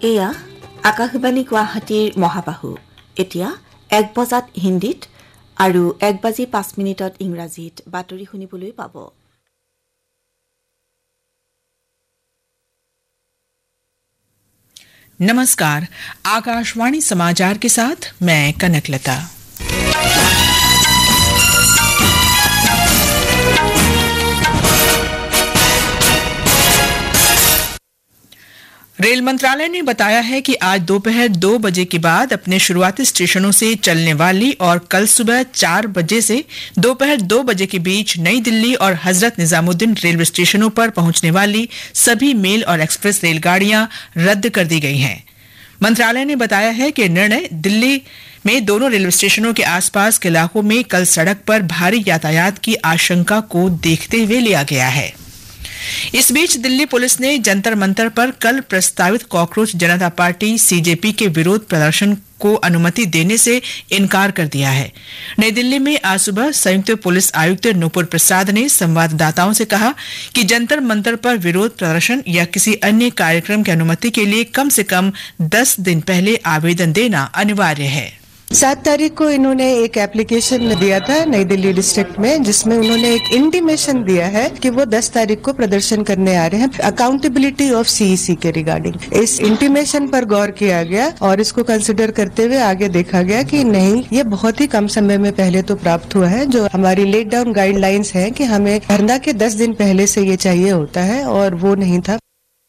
এয়া আকাশবাণী গুৱাহাটীৰ মহাবাহু এতিয়া 1 বজাত হিন্দীত আৰু 1:05 ইংৰাজীত বাতৰি শুনিবলৈ পাব। नमस्कार, आकाशवाणी समाचार के साथ मैं कनकलता। रेल मंत्रालय ने बताया है कि आज दोपहर 2 बजे के बाद अपने शुरुआती स्टेशनों से चलने वाली और कल सुबह 4 बजे से दोपहर 2 बजे के बीच नई दिल्ली और हजरत निजामुद्दीन रेलवे स्टेशनों पर पहुंचने वाली सभी मेल और एक्सप्रेस रेलगाड़ियां रद्द कर दी गई हैं। मंत्रालय ने बताया है कि निर्णय दिल्ली में दोनों रेलवे स्टेशनों के आसपास के इलाकों में कल सड़क पर भारी यातायात की आशंका को देखते हुए लिया गया है। इस बीच दिल्ली पुलिस ने जंतर मंतर पर कल प्रस्तावित कॉकरोच जनता पार्टी सीजेपी के विरोध प्रदर्शन को अनुमति देने से इनकार कर दिया है। नई दिल्ली में आज सुबह संयुक्त पुलिस आयुक्त नूपुर प्रसाद ने संवाददाताओं से कहा कि जंतर मंतर पर विरोध प्रदर्शन या किसी अन्य कार्यक्रम की अनुमति के लिए कम से कम 10 दिन पहले आवेदन देना अनिवार्य है। 7 तारीख को इन्होंने एक एप्लीकेशन दिया था नई दिल्ली डिस्ट्रिक्ट में, जिसमें उन्होंने एक इंटीमेशन दिया है कि वो 10 तारीख को प्रदर्शन करने आ रहे हैं अकाउंटेबिलिटी ऑफ सीईसी के रिगार्डिंग। इस इंटीमेशन पर गौर किया गया और इसको कंसिडर करते हुए आगे देखा गया कि नहीं, ये बहुत ही कम समय में पहले तो प्राप्त हुआ है। जो हमारी लेट डाउन गाइडलाइंस है कि हमें धरना के 10 दिन पहले से ये चाहिए होता है और वो नहीं था।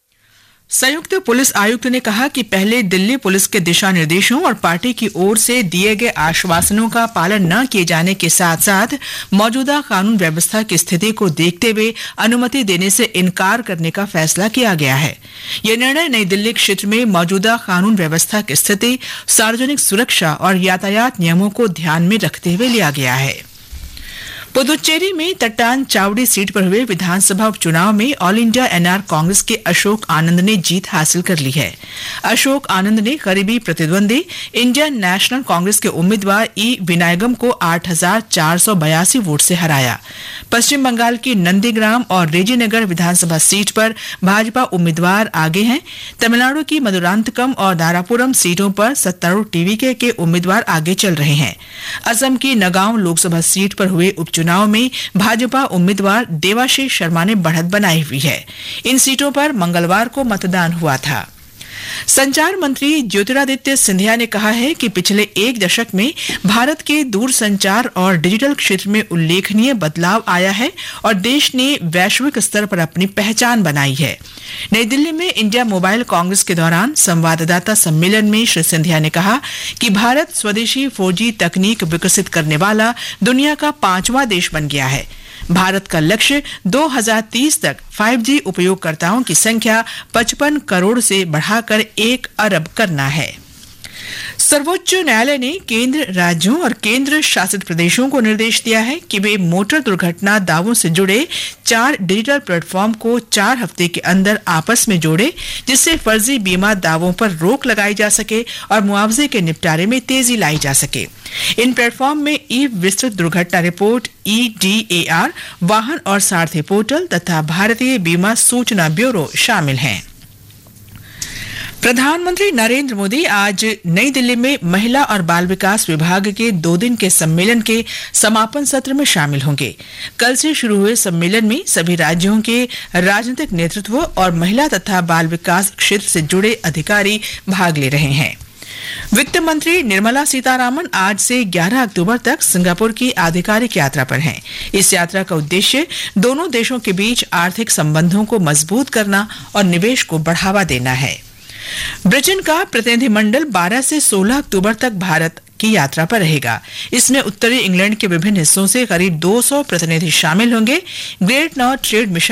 संयुक्त पुलिस आयुक्त ने कहा कि पहले दिल्ली पुलिस के दिशा निर्देशों और पार्टी की ओर से दिए गए आश्वासनों का पालन न किए जाने के साथ साथ मौजूदा कानून व्यवस्था की स्थिति को देखते हुए अनुमति देने से इनकार करने का फैसला किया गया है। यह निर्णय नई दिल्ली क्षेत्र में मौजूदा कानून व्यवस्था की स्थिति, सार्वजनिक सुरक्षा और यातायात नियमों को ध्यान में रखते हुए लिया गया है। पुदुचेरी में तट्टान चावड़ी सीट पर हुए विधानसभा उपचुनाव में ऑल इंडिया एनआर कांग्रेस के अशोक आनंद ने जीत हासिल कर ली है। अशोक आनंद ने करीबी प्रतिद्वंदी इंडियन नेशनल कांग्रेस के उम्मीदवार ई विनायगम को 8,482 वोट से हराया। पश्चिम बंगाल की नंदीग्राम और रेजीनगर विधानसभा सीट पर भाजपा उम्मीदवार आगे हैं। तमिलनाडु की मधुरांतकम और दारापुरम सीटों पर सत्तारूढ़ टीवीके के उम्मीदवार आगे चल रहे हैं। असम की नगांव लोकसभा सीट पर हुए उपचुनाव में भाजपा उम्मीदवार देवाशीष शर्मा ने बढ़त बनाई हुई है। इन सीटों पर मंगलवार को मतदान हुआ था। संचार मंत्री ज्योतिरादित्य सिंधिया ने कहा है कि पिछले 1 दशक में भारत के दूरसंचार और डिजिटल क्षेत्र में उल्लेखनीय बदलाव आया है और देश ने वैश्विक स्तर पर अपनी पहचान बनाई है। नई दिल्ली में इंडिया मोबाइल कांग्रेस के दौरान संवाददाता सम्मेलन में श्री सिंधिया ने कहा कि भारत स्वदेशी 4G तकनीक विकसित करने वाला दुनिया का 5वां देश बन गया है। भारत का लक्ष्य 2030 तक 5G उपयोगकर्ताओं की संख्या 55 करोड़ से बढ़ाकर 1 अरब करना है। सर्वोच्च न्यायालय ने केंद्र, राज्यों और केंद्र शासित प्रदेशों को निर्देश दिया है कि वे मोटर दुर्घटना दावों से जुड़े 4 डिजिटल प्लेटफॉर्म को 4 हफ्ते के अंदर आपस में जोड़े, जिससे फर्जी बीमा दावों पर रोक लगाई जा सके और मुआवजे के निपटारे में तेजी लाई जा सके। इन प्लेटफॉर्म में ई विस्तृत दुर्घटना रिपोर्ट EDAR, वाहन और सारथी पोर्टल तथा भारतीय बीमा सूचना ब्यूरो शामिल हैं। प्रधानमंत्री नरेंद्र मोदी आज नई दिल्ली में महिला और बाल विकास विभाग के 2 दिन के सम्मेलन के समापन सत्र में शामिल होंगे। कल से शुरू हुए सम्मेलन में सभी राज्यों के राजनीतिक नेतृत्व और महिला तथा बाल विकास क्षेत्र से जुड़े अधिकारी भाग ले रहे हैं। वित्त मंत्री निर्मला सीतारामन आज से 11 अक्टूबर तक सिंगापुर की आधिकारिक यात्रा पर हैं। इस यात्रा का उद्देश्य दोनों देशों के बीच आर्थिक संबंधों को मजबूत करना और निवेश को बढ़ावा देना है। ब्रिटेन का प्रतिनिधिमंडल 12 से 16 अक्टूबर तक भारत की यात्रा पर रहेगा। इसमें उत्तरी इंग्लैंड के विभिन्न हिस्सों से करीब 200 प्रतिनिधि शामिल होंगे। Great north trade mission